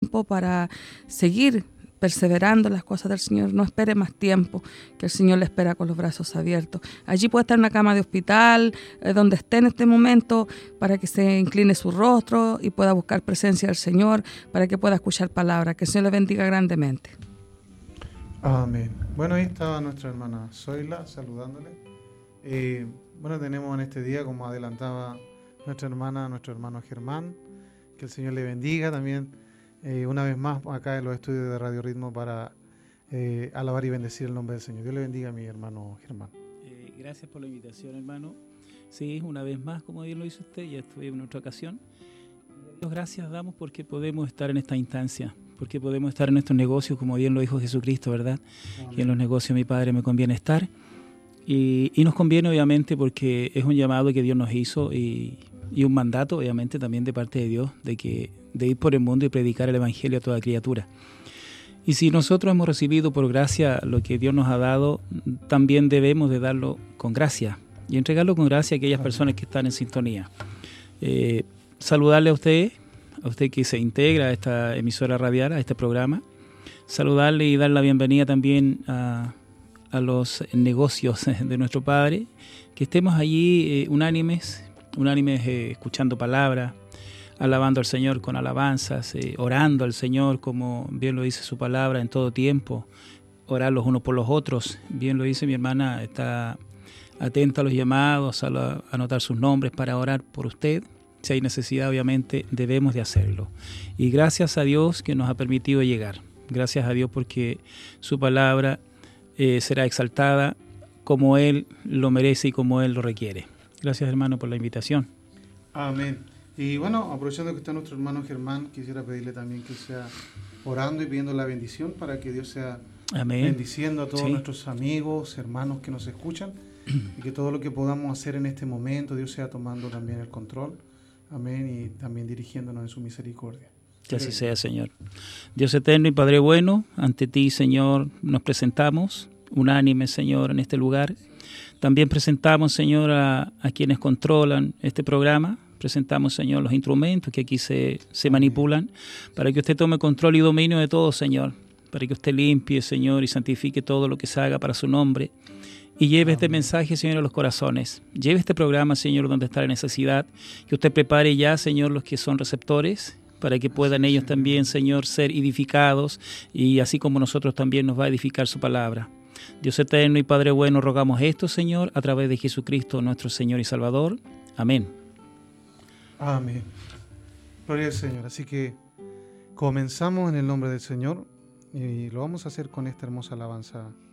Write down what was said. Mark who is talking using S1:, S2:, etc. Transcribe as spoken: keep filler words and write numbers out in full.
S1: tiempo para seguir perseverando en las cosas del Señor. No espere más tiempo, que el Señor le espera con los brazos abiertos. Allí puede estar en una cama de hospital, eh, donde esté en este momento, para que se incline su rostro y pueda buscar presencia del Señor, para que pueda escuchar palabra. Que el Señor le bendiga grandemente.
S2: Amén. Bueno, ahí estaba nuestra hermana Zoila saludándole. Eh, bueno, tenemos en este día, como adelantaba nuestra hermana, nuestro hermano Germán, que el Señor le bendiga también. Eh, una vez más acá en los estudios de Radio Ritmo para eh, alabar y bendecir el nombre del Señor. Dios le bendiga a mi hermano Germán.
S3: Eh, gracias por la invitación, hermano. Sí, una vez más, como bien lo hizo usted, ya estuve en otra ocasión. Dios gracias damos porque podemos estar en esta instancia, porque podemos estar en estos negocios, como bien lo dijo Jesucristo, ¿verdad? Amén. Y en los negocios mi Padre me conviene estar. Y, y nos conviene obviamente porque es un llamado que Dios nos hizo y, y un mandato obviamente también de parte de Dios de que de ir por el mundo y predicar el Evangelio a toda criatura. Y si nosotros hemos recibido por gracia lo que Dios nos ha dado, también debemos de darlo con gracia y entregarlo con gracia a aquellas personas que están en sintonía. Eh, saludarle a usted, a usted que se integra a esta emisora radial, a este programa, saludarle y dar la bienvenida también a, a los negocios de nuestro Padre, que estemos allí eh, unánimes, unánimes eh, escuchando palabras, alabando al Señor con alabanzas, eh, orando al Señor, como bien lo dice su palabra, en todo tiempo, orar los unos por los otros. Bien lo dice mi hermana, está atenta a los llamados, a, la, a anotar sus nombres para orar por usted. Si hay necesidad, obviamente, debemos de hacerlo. Y gracias a Dios que nos ha permitido llegar. Gracias a Dios porque su palabra eh, será exaltada como Él lo merece y como Él lo requiere. Gracias, hermano, por la invitación.
S2: Amén. Y bueno, aprovechando que está nuestro hermano Germán, quisiera pedirle también que sea orando y pidiendo la bendición para que Dios sea Amén. Bendiciendo a todos sí. nuestros amigos, hermanos que nos escuchan y que todo lo que podamos hacer en este momento, Dios sea tomando también el control. Amén. Y también dirigiéndonos en su misericordia.
S3: Que así sea, Señor. Dios eterno y Padre bueno, ante ti, Señor, nos presentamos, unánime, Señor, en este lugar. También presentamos, Señor, a, a quienes controlan este programa. Presentamos, Señor, los instrumentos que aquí se, se manipulan, para que usted tome control y dominio de todo, Señor, para que usted limpie, Señor, y santifique todo lo que se haga para su nombre, y lleve Amén. Este mensaje, Señor, a los corazones. Lleve este programa, Señor, donde está la necesidad, que usted prepare ya, Señor, los que son receptores, para que puedan ellos también, Señor, ser edificados, y así como nosotros también nos va a edificar su palabra. Dios eterno y Padre bueno, rogamos esto, Señor, a través de Jesucristo, nuestro Señor y Salvador. Amén.
S2: Amén. Gloria al Señor. Así que comenzamos en el nombre del Señor y lo vamos a hacer con esta hermosa alabanza